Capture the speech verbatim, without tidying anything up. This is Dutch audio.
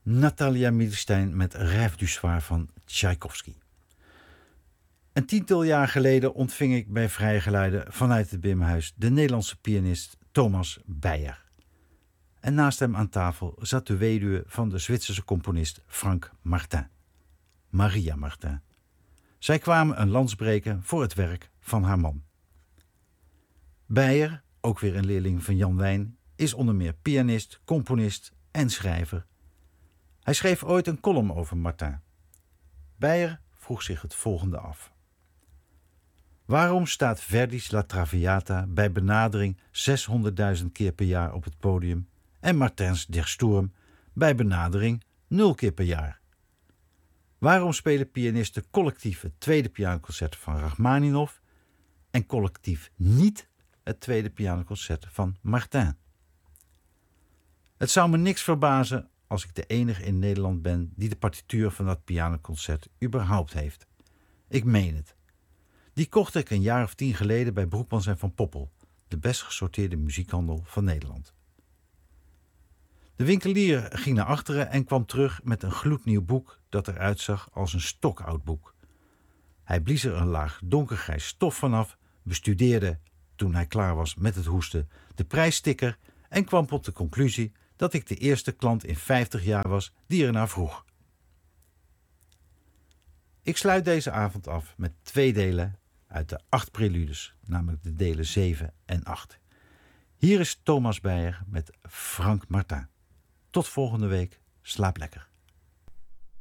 Natalia Milstein met Rêve du Soir van Tchaikovsky. Een tiental jaar geleden ontving ik bij Vrije Geluiden vanuit het Bimhuis de Nederlandse pianist Thomas Beyer. En naast hem aan tafel zat de weduwe van de Zwitserse componist Frank Martin, Maria Martin. Zij kwamen een lans breken voor het werk van haar man. Beyer, ook weer een leerling van Jan Wijn, is onder meer pianist, componist en schrijver. Hij schreef ooit een column over Martin. Beyer vroeg zich het volgende af. Waarom staat Verdi's La Traviata bij benadering zeshonderdduizend keer per jaar op het podium en Martins Der Sturm bij benadering nul keer per jaar? Waarom spelen pianisten collectief het tweede pianoconcert van Rachmaninov en collectief niet het tweede pianoconcert van Martin? Het zou me niks verbazen als ik de enige in Nederland ben die de partituur van dat pianoconcert überhaupt heeft. Ik meen het. Die kocht ik een jaar of tien geleden bij Broekmans en Van Poppel, de best gesorteerde muziekhandel van Nederland. De winkelier ging naar achteren en kwam terug met een gloednieuw boek dat eruit zag als een stokoud boek. Hij blies er een laag donkergrijs stof vanaf, bestudeerde, toen hij klaar was met het hoesten, de prijssticker en kwam tot de conclusie dat ik de eerste klant in vijftig jaar was die ernaar vroeg. Ik sluit deze avond af met twee delen uit de acht preludes, namelijk de delen zeven en acht. Hier is Thomas Beyer met Frank Martin. Tot volgende week, slaap lekker.